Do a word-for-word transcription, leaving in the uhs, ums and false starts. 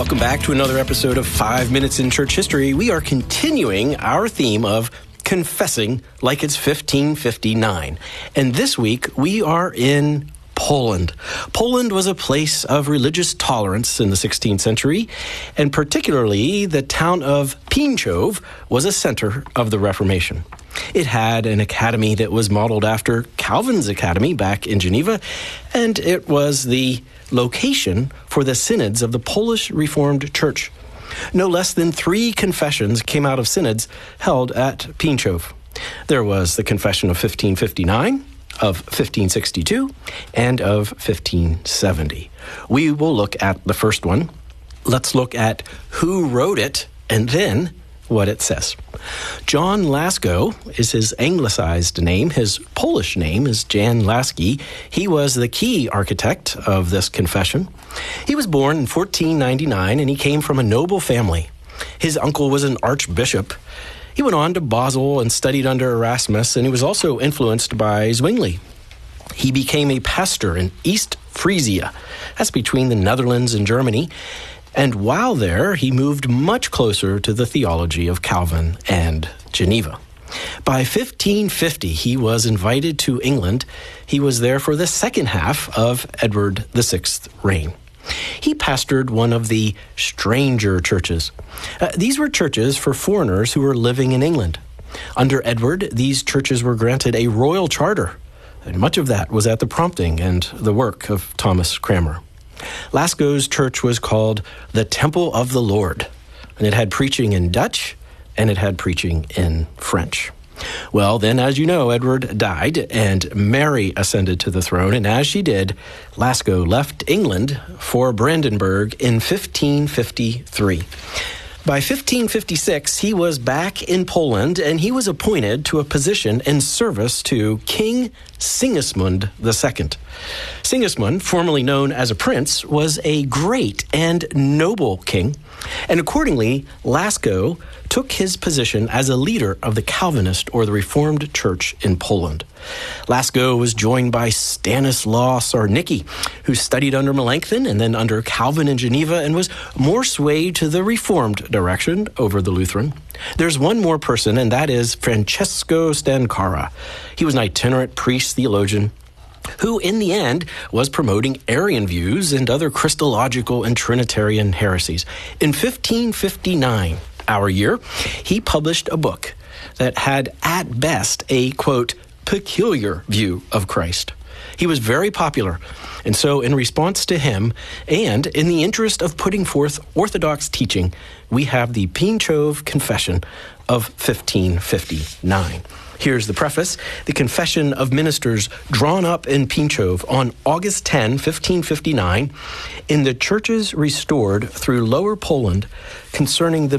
Welcome back to another episode of Five Minutes in Church History. We are continuing our theme of confessing like it's fifteen fifty-nine. And this week, we are in Poland. Poland was a place of religious tolerance in the sixteenth century, and particularly the town of Pińczów was a center of the Reformation. It had an academy that was modeled after Calvin's academy back in Geneva, and it was the location for the synods of the Polish Reformed Church. No less than three confessions came out of synods held at Pińczów. There was the Confession of fifteen fifty-nine, of fifteen sixty-two, and of fifteen seventy. We will look at the first one. Let's look at who wrote it and then what it says. John Lasko is his anglicized name. His Polish name is Jan Laski. He was the key architect of this confession. He was born in fourteen ninety-nine, and he came from a noble family. His uncle was an archbishop. He went on to Basel and studied under Erasmus, and he was also influenced by Zwingli. He became a pastor in East Frisia. That's between the Netherlands and Germany. And while there, he moved much closer to the theology of Calvin and Geneva. By fifteen fifty, he was invited to England. He was there for the second half of Edward the Sixth's reign. He pastored one of the stranger churches. Uh, these were churches for foreigners who were living in England. Under Edward, these churches were granted a royal charter, and much of that was at the prompting and the work of Thomas Cranmer. Lasko's church was called the Temple of the Lord, and it had preaching in Dutch, and it had preaching in French. Well, then, as you know, Edward died, and Mary ascended to the throne, and as she did, Lasko left England for Brandenburg in fifteen fifty-three. By fifteen fifty-six, he was back in Poland, and he was appointed to a position in service to King Sigismund the Second. Sigismund, formerly known as a prince, was a great and noble king, and accordingly, Lasko took his position as a leader of the Calvinist or the Reformed Church in Poland. Lasko was joined by Stanislaw Sarnicki, who studied under Melanchthon and then under Calvin in Geneva and was more swayed to the Reformed direction over the Lutheran. There's one more person, and that is Francesco Stankara. He was an itinerant priest theologian who, in the end, was promoting Arian views and other Christological and Trinitarian heresies. In fifteen fifty-nine, our year, he published a book that had, at best, a, quote, peculiar view of Christ. He was very popular, and so in response to him, and in the interest of putting forth orthodox teaching, we have the Pińczów Confession of fifteen fifty-nine. Here's the preface. The Confession of Ministers drawn up in Pińczów on August tenth, fifteen fifty-nine, in the churches restored through Lower Poland concerning the